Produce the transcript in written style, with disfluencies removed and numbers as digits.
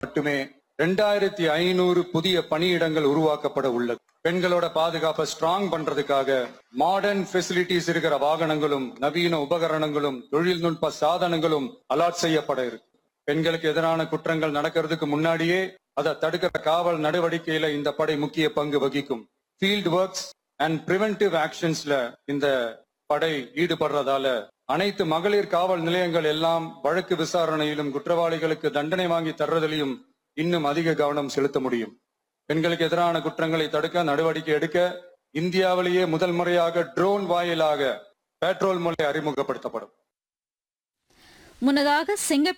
மட்டுமே 2500 புதிய பணியிடங்கள் உருவாக்கப்பட உள்ளது. பெண்களோட பாதுகாப்பை ஸ்ட்ராங் பண்றதுக்காக மாடர்ன் ஃபெசிலிட்டிஸ் இருக்கிற வாகனங்களும் நவீன உபகரணங்களும் தொழில்நுட்ப சாதனங்களும் அலாட் செய்யப்பட இருக்கு. பெண்களுக்கு எதிரான குற்றங்கள் நடக்கிறதுக்கு முன்னாடியே அதை தடுக்கிற காவல் நடவடிக்கையில இந்த படை முக்கிய பங்கு வகிக்கும். ஃபீல்ட் ஒர்க்ஸ் அண்ட் பிரிவென்டிவ் ஆக்ஷன்ஸ்ல இந்த படை ஈடுபடுறதால அனைத்து மகளிர் காவல் நிலையங்கள் எல்லாம் வழக்கு விசாரணையிலும் குற்றவாளிகளுக்கு தண்டனை வாங்கி தர்றதிலையும் இன்னும் அதிக கவனம் செலுத்த முடியும். பெண்களுக்கு எதிரான குற்றங்களை தடுக்க நடவடிக்கை எடுக்க இந்தியாவிலேயே முதல் முறையாக ட்ரோன் வாயிலாக பெட்ரோல் முறை அறிமுகப்படுத்தப்படும். முன்னதாக